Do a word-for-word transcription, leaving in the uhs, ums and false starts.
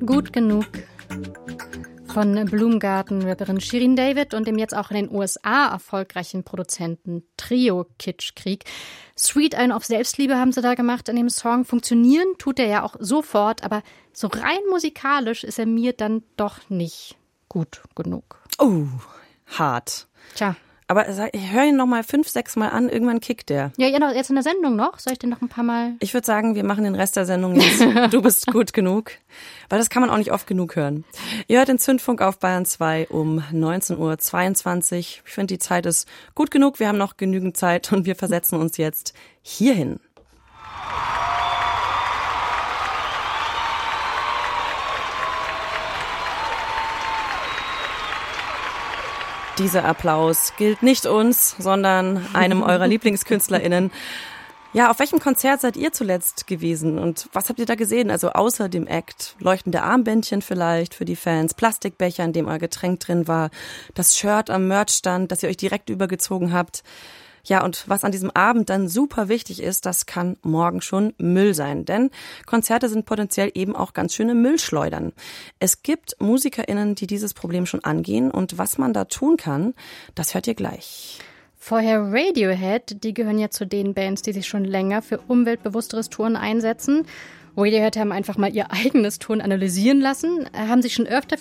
Gut genug von Bloomgarden-Rapperin Shirin David und dem jetzt auch in den U S A erfolgreichen Produzenten Trio Kitschkrieg. Sweet einen auf Selbstliebe haben sie da gemacht in dem Song. Funktionieren tut er ja auch sofort, aber so rein musikalisch ist er mir dann doch nicht gut genug. Oh, hart. Tja. Aber ich höre ihn noch mal fünf, sechs Mal an, irgendwann kickt der. Ja, jetzt in der Sendung noch. Soll ich den noch ein paar Mal... Ich würde sagen, wir machen den Rest der Sendung jetzt. Du bist gut genug. Weil das kann man auch nicht oft genug hören. Ihr hört den Zündfunk auf Bayern zwei um neunzehn Uhr zweiundzwanzig. Ich finde, die Zeit ist gut genug. Wir haben noch genügend Zeit und wir versetzen uns jetzt hierhin. Dieser Applaus gilt nicht uns, sondern einem eurer LieblingskünstlerInnen. Ja, auf welchem Konzert seid ihr zuletzt gewesen und was habt ihr da gesehen? Also außer dem Act, leuchtende Armbändchen vielleicht für die Fans, Plastikbecher, in dem euer Getränk drin war, das Shirt am Merchstand, das ihr euch direkt übergezogen habt. Ja, und was an diesem Abend dann super wichtig ist, das kann morgen schon Müll sein. Denn Konzerte sind potenziell eben auch ganz schöne Müllschleudern. Es gibt MusikerInnen, die dieses Problem schon angehen. Und was man da tun kann, das hört ihr gleich. Vorher Radiohead, die gehören ja zu den Bands, die sich schon länger für umweltbewussteres Touren einsetzen. Radiohead haben einfach mal ihr eigenes Touren analysieren lassen, haben sich schon öfter